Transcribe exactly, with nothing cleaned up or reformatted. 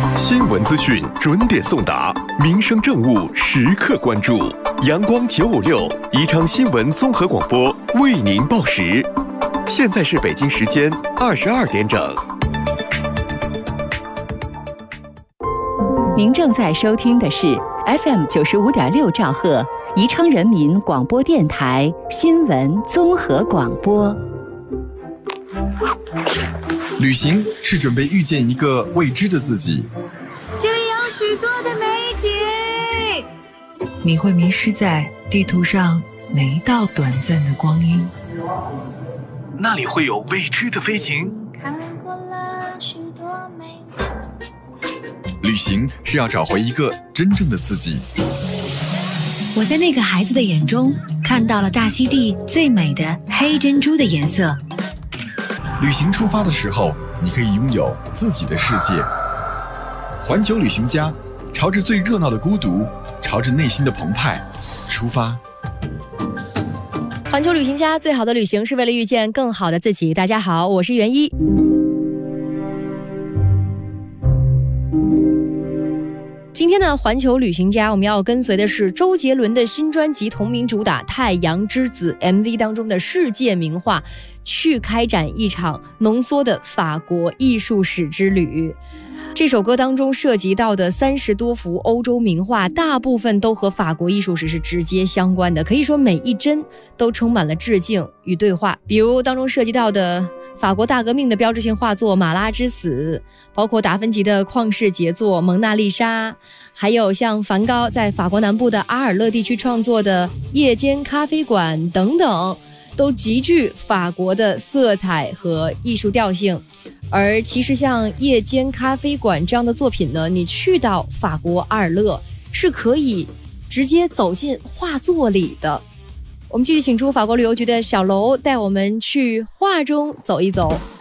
新闻资讯准点送达，民生政务时刻关注。阳光九五六宜昌新闻综合广播为您报时。现在是北京时间二十二点整。 您正在收听的是 F M 九十五点六兆赫宜昌人民广播电台新闻综合广播。 旅行是准备遇见一个未知的自己， 这里有许多的美景， 你会迷失在地图上每一道短暂的光阴， 那里会有未知的飞禽。 看过了许多美景。 旅行是要找回一个真正的自己。 我在那个孩子的眼中看到了大溪地最美的黑珍珠的颜色。 旅行出发的时候，你可以拥有自己的世界。环球旅行家，朝着最热闹的孤独，朝着内心的澎湃出发。 环球旅行家，最好的旅行是为了遇见更好的自己。大家好，我是袁一。今天的环球旅行家，我们要跟随的是周杰伦的新专辑同名主打《太阳之子》 M V 当中的世界名画，去开展一场浓缩的法国艺术史之旅。这首歌当中涉及到的三十多幅欧洲名画，大部分都和法国艺术史是直接相关的，可以说每一帧都充满了致敬与对话。比如当中涉及到的法国大革命的标志性画作《马拉之死》，包括达芬奇的旷世杰作《蒙娜丽莎》，还有像梵高在法国南部的阿尔勒地区创作的《夜间咖啡馆》等等，都极具法国的色彩和艺术调性。而其实像夜间咖啡馆这样的作品呢，你去到法国阿尔勒是可以直接走进画作里的。我们继续请出法国旅游局的小楼，带我们去画中走一走。